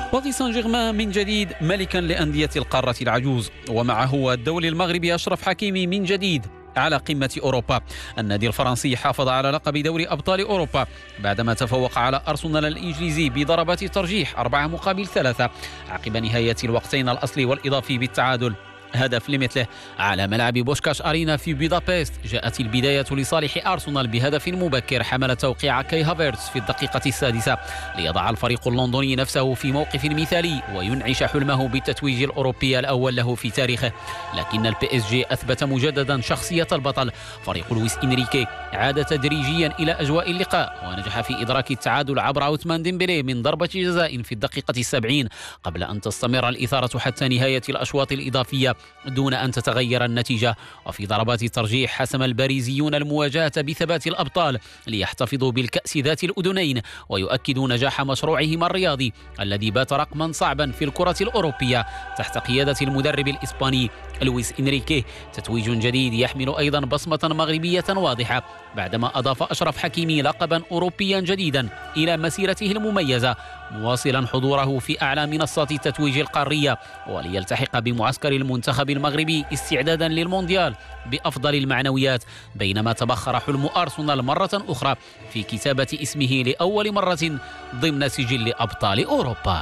باريس سان جيرمان من جديد ملكا لأندية القارة العجوز، ومعه الدولي المغربي أشرف حكيمي من جديد على قمة أوروبا. النادي الفرنسي حافظ على لقب دوري أبطال أوروبا بعدما تفوق على أرسنال الإنجليزي بضربات ترجيح 4-3 عقب نهاية الوقتين الأصلي والإضافي بالتعادل هدف لمثله على ملعب بوشكاش أرينا في بودابست. جاءت البداية لصالح أرسنال بهدف مبكر حمل توقيع كاي هافيرتز في الدقيقة السادسة ليضع الفريق اللندني نفسه في موقف مثالي وينعش حلمه بالتتويج الأوروبي الأول له في تاريخه. لكن البي اس جي أثبت مجددا شخصية البطل. فريق لويس إنريكي عاد تدريجيا إلى أجواء اللقاء ونجح في إدراك التعادل عبر عثمان ديمبلي من ضربة جزاء في الدقيقة 70 قبل أن تستمر الإثارة حتى نهاية الأشواط الإضافية دون أن تتغير النتيجة. وفي ضربات الترجيح حسم الباريزيون المواجهة بثبات الأبطال ليحتفظوا بالكأس ذات الأذنين ويؤكدوا نجاح مشروعهم الرياضي الذي بات رقما صعبا في الكرة الأوروبية تحت قيادة المدرب الإسباني لويس إنريكي. تتويج جديد يحمل أيضا بصمة مغربية واضحة بعدما أضاف أشرف حكيمي لقبا أوروبيا جديدا إلى مسيرته المميزة، مواصلا حضوره في أعلى منصات التتويج القارية وليلتحق بمعسكر المنتخب المغربي استعدادا للمونديال بأفضل المعنويات، بينما تبخر حلم أرسنال مرة أخرى في كتابة اسمه لأول مرة ضمن سجل أبطال أوروبا.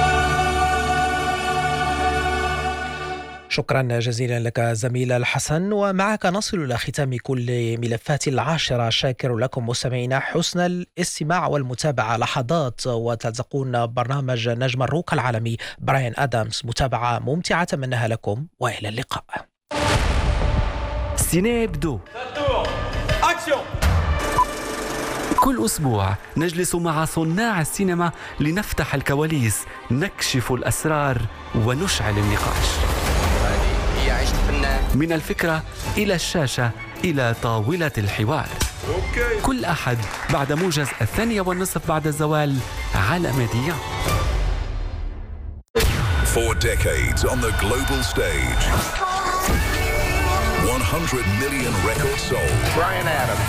شكرا جزيلا لك زميل الحسن. ومعك نصل إلى ختام كل ملفات العاشرة. شاكر لكم مستمعينا حسن الاستماع والمتابعة. لحظات وتلتقون برنامج نجم الروك العالمي براين آدامز. متابعة ممتعة منها لكم وإلى اللقاء. سيني يبدو كل أسبوع نجلس مع صناع السينما لنفتح الكواليس، نكشف الأسرار ونشعل النقاش. من الفكرة إلى الشاشة إلى طاولة الحوار. كل أحد بعد موجز 2:30 بعد الزوال على ميديا. For decades on the global stage, 100 million records sold. Bryan Adams.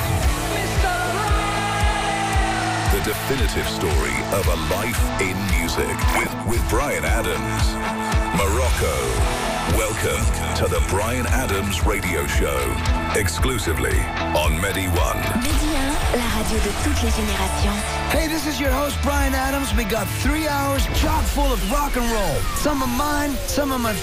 The definitive story of a life in music with Bryan Adams. Morocco. Welcome to the Bryan Adams Radio Show, exclusively on Medi One. Medi 1, la radio de toutes les générations. Hey, this is your host Bryan Adams. We got 3 hours chock full of rock and roll. Some of mine, some of my